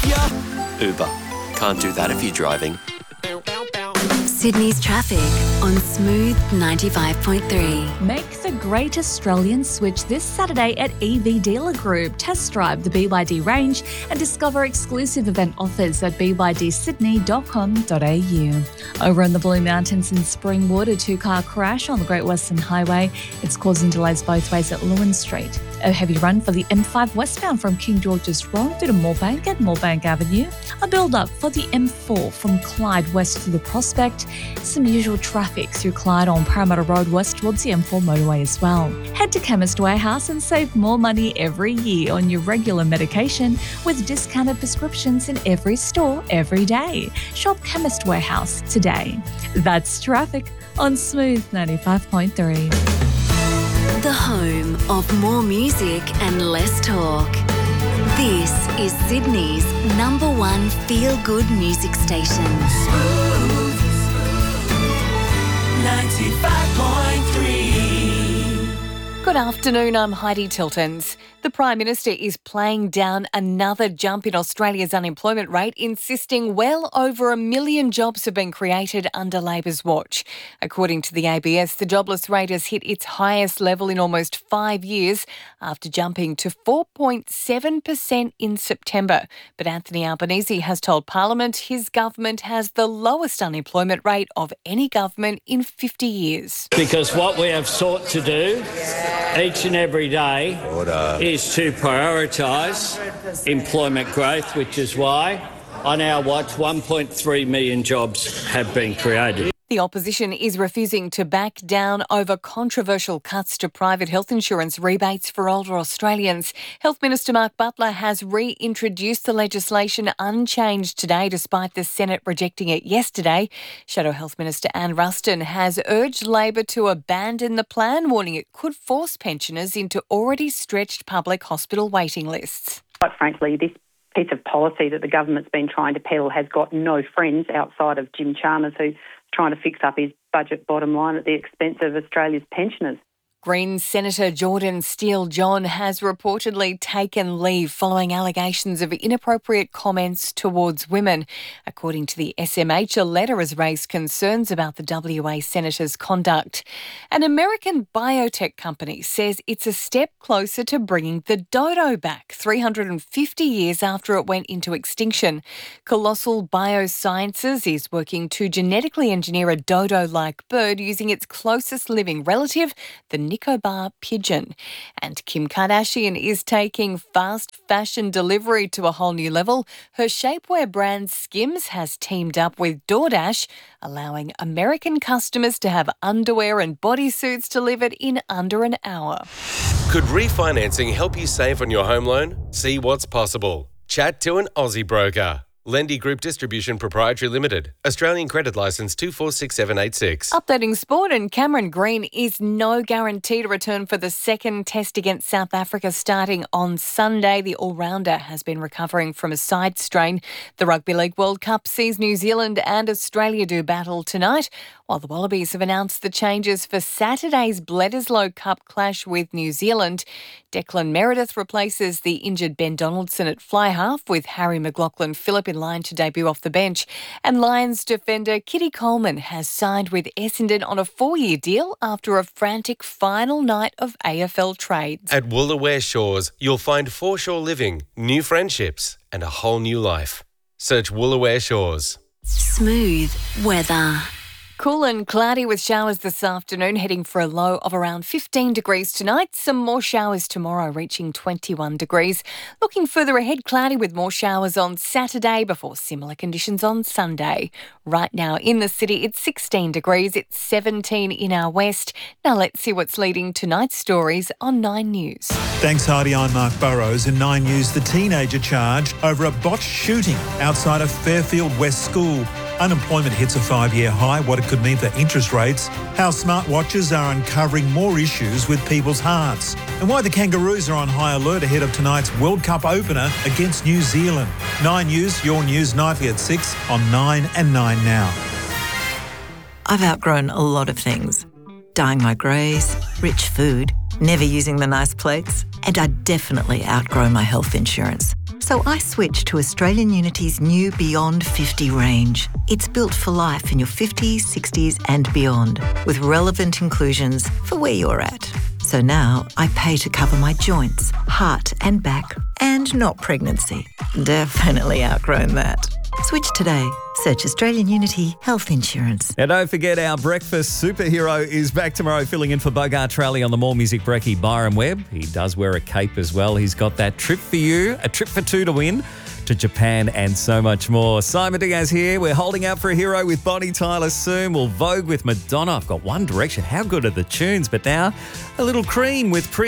ya. Uber. Can't do that if you're driving. Sydney's traffic on Smooth 95.3. Make the great Australian switch this Saturday at EV Dealer Group. Test drive the BYD range and discover exclusive event offers at bydsydney.com.au. Over in the Blue Mountains in Springwood, a two-car crash on the Great Western Highway. It's causing delays both ways at Lewin Street. A heavy run for the M5 westbound from King George's Road to Moorebank at Moorebank Avenue. A build-up for the M4 from Clyde west to the Prospect. Some usual traffic through Clyde on Parramatta Road west towards the M4 motorway as well. Head to Chemist Warehouse and save more money every year on your regular medication with discounted prescriptions in every store every day. Shop Chemist Warehouse today. That's traffic on Smooth 95.3. The home of more music and less talk. This is Sydney's #1 feel-good music station. Smooth 95.3. Good afternoon, I'm Heidi Tiltons. The Prime Minister is playing down another jump in Australia's unemployment rate, insisting well over 1 million jobs have been created under Labor's watch. According to the ABS, the jobless rate has hit its highest level in almost 5 years after jumping to 4.7% in September. But Anthony Albanese has told Parliament his government has the lowest unemployment rate of any government in 50 years. Because what we have sought to do each and every day is to prioritise employment growth, which is why on our watch 1.3 million jobs have been created. The opposition is refusing to back down over controversial cuts to private health insurance rebates for older Australians. Health Minister Mark Butler has reintroduced the legislation unchanged today despite the Senate rejecting it yesterday. Shadow Health Minister Anne Ruston has urged Labor to abandon the plan, warning it could force pensioners into already stretched public hospital waiting lists. Quite frankly, this piece of policy that the government's been trying to peddle has got no friends outside of Jim Chalmers, who's trying to fix up his budget bottom line at the expense of Australia's pensioners. Greens Senator Jordan Steele-John has reportedly taken leave following allegations of inappropriate comments towards women. According to the SMH, a letter has raised concerns about the WA Senator's conduct. An American biotech company says it's a step closer to bringing the dodo back 350 years after it went into extinction. Colossal Biosciences is working to genetically engineer a dodo-like bird using its closest living relative, the Nicobar pigeon. And Kim Kardashian is taking fast fashion delivery to a whole new level. Her shapewear brand Skims has teamed up with DoorDash, allowing American customers to have underwear and bodysuits delivered in under an hour. Could refinancing help you save on your home loan? See what's possible. Chat to an Aussie broker. Lendy Group Distribution Proprietary Limited. Australian Credit Licence 246786. Updating sport, and Cameron Green is no guarantee to return for the second test against South Africa starting on Sunday. The all-rounder has been recovering from a side strain. The Rugby League World Cup sees New Zealand and Australia do battle tonight, while the Wallabies have announced the changes for Saturday's Bledisloe Cup clash with New Zealand. Declan Meredith replaces the injured Ben Donaldson at fly half, with Harry McLaughlin-Phillip in line to debut off the bench. And Lions defender Kitty Coleman has signed with Essendon on a 4-year deal after a frantic final night of AFL trades. At Woolaware Shores, you'll find foreshore living, new friendships, and a whole new life. Search Woolaware Shores. Smooth weather. Cool and cloudy with showers this afternoon, heading for a low of around 15 degrees tonight. Some more showers tomorrow, reaching 21 degrees. Looking further ahead, cloudy with more showers on Saturday before similar conditions on Sunday. Right now in the city, it's 16 degrees. It's 17 in our west. Now let's see what's leading tonight's stories on 9 News. Thanks, Heidi. I'm Mark Burrows. In 9 News, the teenager charged over a botched shooting outside a Fairfield West school. Unemployment hits a 5-year high, what it could mean for interest rates, how smartwatches are uncovering more issues with people's hearts, and why the Kangaroos are on high alert ahead of tonight's World Cup opener against New Zealand. 9 News, your news nightly at 6 on 9 and 9 Now. I've outgrown a lot of things. Dyeing my greys, rich food, never using the nice plates, and I definitely outgrown my health insurance. So I switched to Australian Unity's new Beyond 50 range. It's built for life in your 50s, 60s and beyond, with relevant inclusions for where you're at. So now I pay to cover my joints, heart and back, and not pregnancy. Definitely outgrown that. Switch today. Search Australian Unity Health Insurance. Now, don't forget our breakfast superhero is back tomorrow filling in for Bogart Trally on the More Music Brekkie, Byron Webb. He does wear a cape as well. He's got that trip for you, a trip for two to win to Japan and so much more. Simon Diaz here. We're holding out for a hero with Bonnie Tyler soon. We'll Vogue with Madonna. I've got One Direction. How good are the tunes? But now a little Cream with Prince.